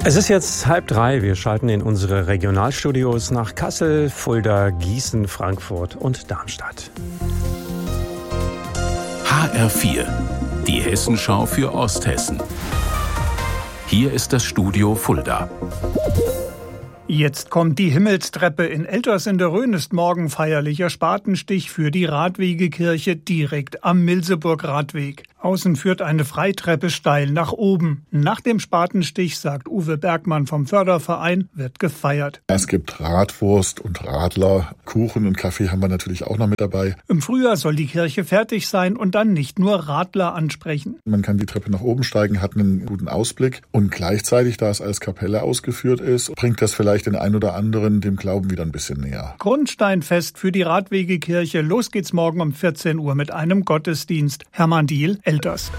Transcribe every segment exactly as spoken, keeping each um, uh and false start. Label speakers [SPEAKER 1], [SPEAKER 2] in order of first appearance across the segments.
[SPEAKER 1] Es ist jetzt halb drei. Wir schalten in unsere Regionalstudios nach Kassel, Fulda, Gießen, Frankfurt und Darmstadt.
[SPEAKER 2] H R vier, die Hessenschau für Osthessen. Hier ist das Studio Fulda.
[SPEAKER 3] Jetzt kommt die Himmelstreppe. In Elters in der Rhön ist morgen feierlicher Spatenstich für die Radwegekirche direkt am Milseburg-Radweg. Außen führt eine Freitreppe steil nach oben. Nach dem Spatenstich, sagt Uwe Bergmann vom Förderverein, wird gefeiert.
[SPEAKER 4] Es gibt Radwurst und Radler, Kuchen und Kaffee haben wir natürlich auch noch mit dabei.
[SPEAKER 3] Im Frühjahr soll die Kirche fertig sein und dann nicht nur Radler ansprechen.
[SPEAKER 4] Man kann die Treppe nach oben steigen, hat einen guten Ausblick und gleichzeitig, da es als Kapelle ausgeführt ist, bringt das vielleicht den einen oder anderen dem Glauben wieder ein bisschen näher.
[SPEAKER 3] Grundsteinfest für die Radwegekirche. Los geht's morgen um vierzehn Uhr mit einem Gottesdienst. Hermann Diehl, Elters.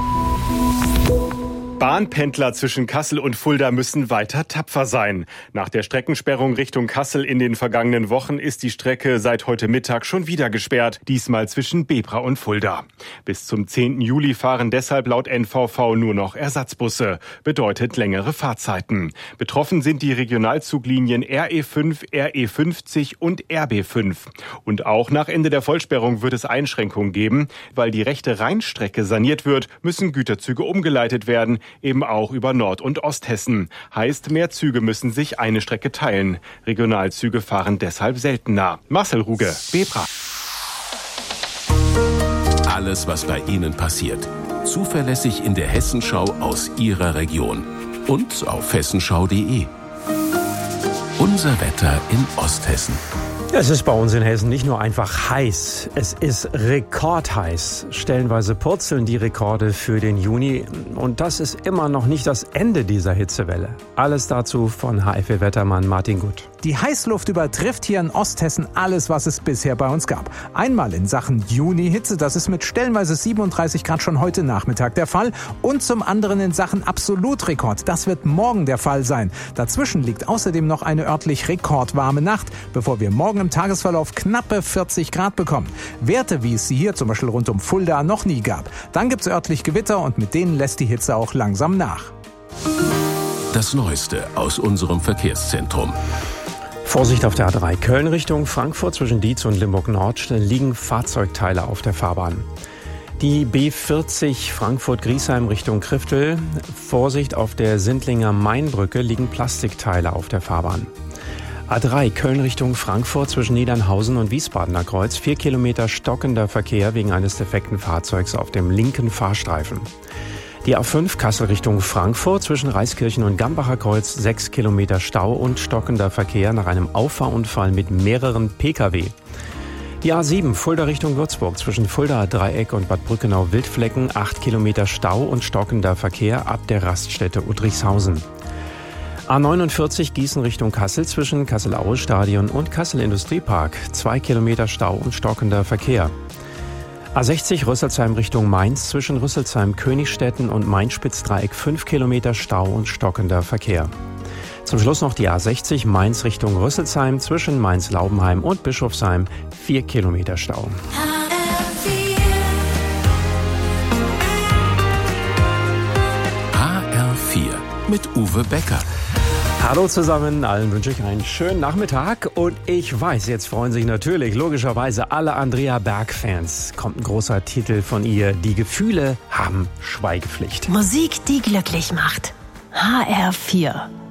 [SPEAKER 5] Bahnpendler zwischen Kassel und Fulda müssen weiter tapfer sein. Nach der Streckensperrung Richtung Kassel in den vergangenen Wochen ist die Strecke seit heute Mittag schon wieder gesperrt, diesmal zwischen Bebra und Fulda. Bis zum zehnten Juli fahren deshalb laut N V V nur noch Ersatzbusse, bedeutet längere Fahrzeiten. Betroffen sind die Regionalzuglinien R E fünf, R E fünfzig und R B fünf. Und auch nach Ende der Vollsperrung wird es Einschränkungen geben. Weil die rechte Rheinstrecke saniert wird, müssen Güterzüge umgeleitet werden, eben auch über Nord- und Osthessen. Heißt, mehr Züge müssen sich eine Strecke teilen. Regionalzüge fahren deshalb seltener. Marcel Ruge, Bebra.
[SPEAKER 2] Alles, was bei Ihnen passiert. Zuverlässig in der Hessenschau aus Ihrer Region. Und auf hessenschau punkt de. Unser Wetter in Osthessen.
[SPEAKER 1] Es ist bei uns in Hessen nicht nur einfach heiß, es ist rekordheiß. Stellenweise purzeln die Rekorde für den Juni und das ist immer noch nicht das Ende dieser Hitzewelle. Alles dazu von H F vier-Wettermann Martin Gut.
[SPEAKER 6] Die Heißluft übertrifft hier in Osthessen alles, was es bisher bei uns gab. Einmal in Sachen Juni-Hitze, das ist mit stellenweise siebenunddreißig Grad schon heute Nachmittag der Fall. Und zum anderen in Sachen Absolutrekord, das wird morgen der Fall sein. Dazwischen liegt außerdem noch eine örtlich rekordwarme Nacht, bevor wir morgen im Tagesverlauf knappe vierzig Grad bekommen. Werte, wie es sie hier zum Beispiel rund um Fulda noch nie gab. Dann gibt's örtlich Gewitter und mit denen lässt die Hitze auch langsam nach.
[SPEAKER 2] Das Neueste aus unserem Verkehrszentrum.
[SPEAKER 1] Vorsicht auf der A drei Köln Richtung Frankfurt zwischen Dietz und Limburg Nord liegen Fahrzeugteile auf der Fahrbahn. Die B vierzig Frankfurt-Griesheim Richtung Kriftel. Vorsicht auf der Sindlinger Mainbrücke liegen Plastikteile auf der Fahrbahn. A drei Köln Richtung Frankfurt zwischen Niedernhausen und Wiesbadener Kreuz. Vier Kilometer stockender Verkehr wegen eines defekten Fahrzeugs auf dem linken Fahrstreifen. Die A fünf Kassel Richtung Frankfurt zwischen Reiskirchen und Gambacher Kreuz. Sechs Kilometer Stau und stockender Verkehr nach einem Auffahrunfall mit mehreren Pkw. Die A sieben Fulda Richtung Würzburg zwischen Fulda Dreieck und Bad Brückenau-Wildflecken. Acht Kilometer Stau und stockender Verkehr ab der Raststätte Udrichshausen. A neunundvierzig Gießen Richtung Kassel zwischen Kassel-Aue-Stadion und Kassel-Industriepark. Zwei Kilometer Stau und stockender Verkehr. A sechzig Rüsselsheim Richtung Mainz zwischen Rüsselsheim-Königstetten und Main-Spitz-Dreieck. Fünf Kilometer Stau und stockender Verkehr. Zum Schluss noch die A sechzig Mainz Richtung Rüsselsheim zwischen Mainz-Laubenheim und Bischofsheim. Vier Kilometer Stau.
[SPEAKER 2] H R vier mit Uwe Becker.
[SPEAKER 1] Hallo zusammen, allen wünsche ich einen schönen Nachmittag und ich weiß, jetzt freuen sich natürlich logischerweise alle Andrea Berg-Fans. Kommt ein großer Titel von ihr, die Gefühle haben Schweigepflicht.
[SPEAKER 7] Musik, die glücklich macht. H R vier.